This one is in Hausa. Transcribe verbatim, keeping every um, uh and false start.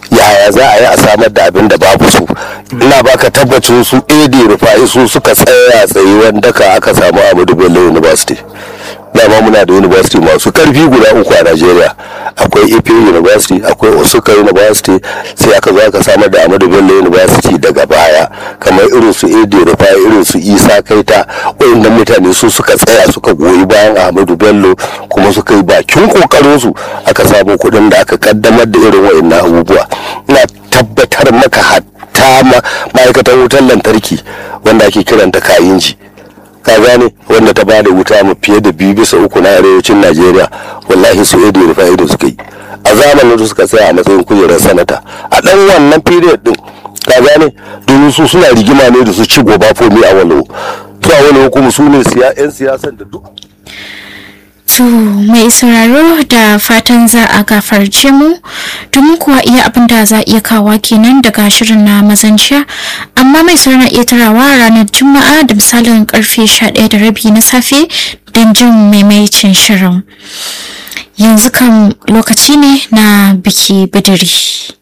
yaya za a yi a samar da abin da babu su. Ina baka tabbacin su ad rufa'i su suka tsaya tsaye wanda ka aka samu Ahmadu Bello University. Dama muna da university masu karfi guda uku a Najeriya, akwai Ife University, akwai Osuka University, sai aka zo aka samar da Ahmadu Bello University daga baya, kamar irin su Ede Rufai, irin su Isa Kaita. Wayannan mutane su suka tsaya suka goyi bayan Ahmadu Bello, kuma suka yi bakin kokarin su aka samu kuɗin da aka kaddamar da irin wayannan abubuwa. Ina tabbatar maka hatta ma'aikatar wutar lantarki wanda ake kiranta Kayinji, ka gane, wanda ta bada wuta mu fiye da biyu bisa uku na arewacin Najeriya, wallahi su Ede Rufai da suka yi a zamanin da suka tsaya a matsayin kujerar sanata a dan wannan period din, ka gane, domin su suna rigima ne da su ci goba fomi a wani to a wani hukumu su ne yan siyasan da duk. To mai sauraro da fatan za a gafarce mu, domin kuwa iya abin da za iya kawa kenan daga shirin na mazanciya, amma mai sauraro na iya tarawa ranar Juma'a da misalin karfe sha ɗaya da rabi na safe don jin maimaicin shirin. Yanzu kan lokaci ne na biki bidiri.